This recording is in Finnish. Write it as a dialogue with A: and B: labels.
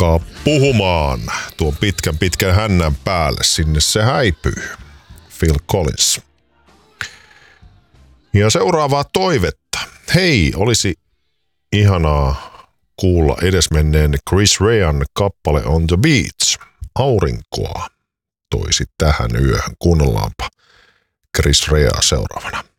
A: alkaa puhumaan tuon pitkän hännän päälle. Sinne se häipyy. Phil Collins. Ja seuraavaa toivetta. Hei, olisi ihanaa kuulla edesmenneen Chris Rean kappale On the Beach. Aurinkoa toisi tähän yöhön. Kuunnellaanpa Chris Rea seuraavana.